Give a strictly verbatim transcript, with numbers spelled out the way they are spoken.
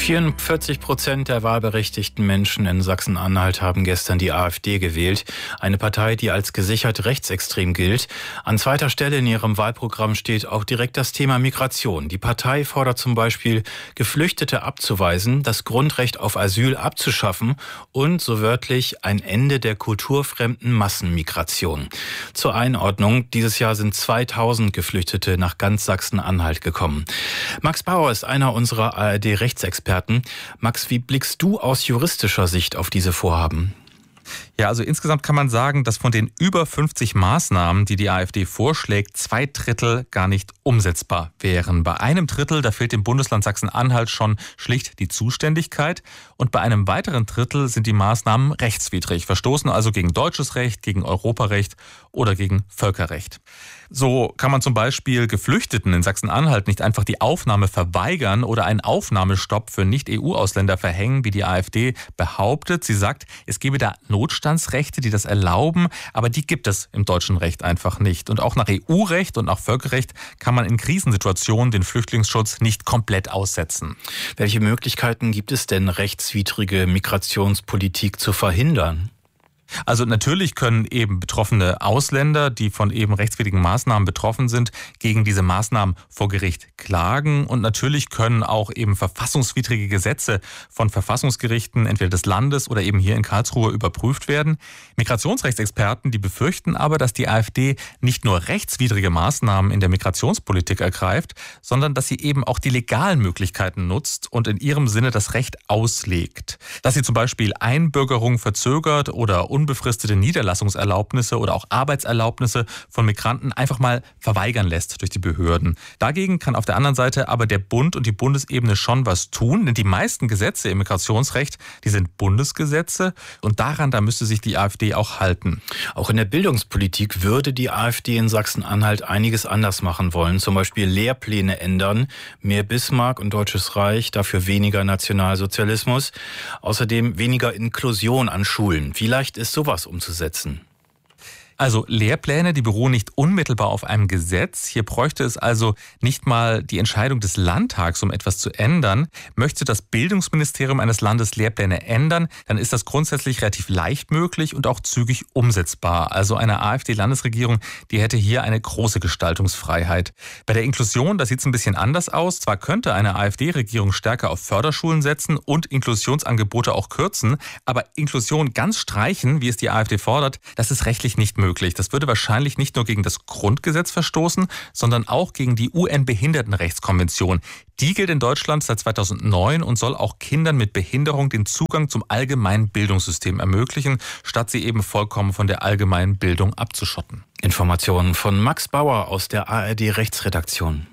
vierundvierzig Prozent der wahlberechtigten Menschen in Sachsen-Anhalt haben gestern die AfD gewählt. Eine Partei, die als gesichert rechtsextrem gilt. An zweiter Stelle in ihrem Wahlprogramm steht auch direkt das Thema Migration. Die Partei fordert zum Beispiel, Geflüchtete abzuweisen, das Grundrecht auf Asyl abzuschaffen und, so wörtlich, ein Ende der kulturfremden Massenmigration. Zur Einordnung, dieses Jahr sind zweitausend Geflüchtete nach ganz Sachsen-Anhalt gekommen. Max Bauer ist einer unserer A R D-Rechtsexperten. Max, wie blickst du aus juristischer Sicht auf diese Vorhaben? Ja, also insgesamt kann man sagen, dass von den über fünfzig Maßnahmen, die die AfD vorschlägt, zwei Drittel gar nicht umsetzbar wären. Bei einem Drittel, da fehlt dem Bundesland Sachsen-Anhalt schon schlicht die Zuständigkeit. Und bei einem weiteren Drittel sind die Maßnahmen rechtswidrig, verstoßen also gegen deutsches Recht, gegen Europarecht oder gegen Völkerrecht. So kann man zum Beispiel Geflüchteten in Sachsen-Anhalt nicht einfach die Aufnahme verweigern oder einen Aufnahmestopp für Nicht-E U-Ausländer verhängen, wie die AfD behauptet. Sie sagt, es gebe da Notstandsrechte, die das erlauben, aber die gibt es im deutschen Recht einfach nicht. Und auch nach E U-Recht und nach Völkerrecht kann man in Krisensituationen den Flüchtlingsschutz nicht komplett aussetzen. Welche Möglichkeiten gibt es denn, rechtswidrige Migrationspolitik zu verhindern? Also natürlich können eben betroffene Ausländer, die von eben rechtswidrigen Maßnahmen betroffen sind, gegen diese Maßnahmen vor Gericht klagen. Und natürlich können auch eben verfassungswidrige Gesetze von Verfassungsgerichten, entweder des Landes oder eben hier in Karlsruhe, überprüft werden. Migrationsrechtsexperten, die befürchten aber, dass die AfD nicht nur rechtswidrige Maßnahmen in der Migrationspolitik ergreift, sondern dass sie eben auch die legalen Möglichkeiten nutzt und in ihrem Sinne das Recht auslegt. Dass sie zum Beispiel Einbürgerung verzögert oder unbefristete Niederlassungserlaubnisse oder auch Arbeitserlaubnisse von Migranten einfach mal verweigern lässt durch die Behörden. Dagegen kann auf der anderen Seite aber der Bund und die Bundesebene schon was tun, denn die meisten Gesetze im Migrationsrecht, die sind Bundesgesetze und daran, da müsste sich die AfD auch halten. Auch in der Bildungspolitik würde die AfD in Sachsen-Anhalt einiges anders machen wollen, zum Beispiel Lehrpläne ändern, mehr Bismarck und Deutsches Reich, dafür weniger Nationalsozialismus, außerdem weniger Inklusion an Schulen. Wie leicht ist sowas umzusetzen? Also Lehrpläne, die beruhen nicht unmittelbar auf einem Gesetz. Hier bräuchte es also nicht mal die Entscheidung des Landtags, um etwas zu ändern. Möchte das Bildungsministerium eines Landes Lehrpläne ändern, dann ist das grundsätzlich relativ leicht möglich und auch zügig umsetzbar. Also eine AfD-Landesregierung, die hätte hier eine große Gestaltungsfreiheit. Bei der Inklusion, da sieht es ein bisschen anders aus. Zwar könnte eine AfD-Regierung stärker auf Förderschulen setzen und Inklusionsangebote auch kürzen, aber Inklusion ganz streichen, wie es die AfD fordert, das ist rechtlich nicht möglich. Das würde wahrscheinlich nicht nur gegen das Grundgesetz verstoßen, sondern auch gegen die U N-Behindertenrechtskonvention. Die gilt in Deutschland seit zweitausendneun und soll auch Kindern mit Behinderung den Zugang zum allgemeinen Bildungssystem ermöglichen, statt sie eben vollkommen von der allgemeinen Bildung abzuschotten. Informationen von Max Bauer aus der A R D-Rechtsredaktion.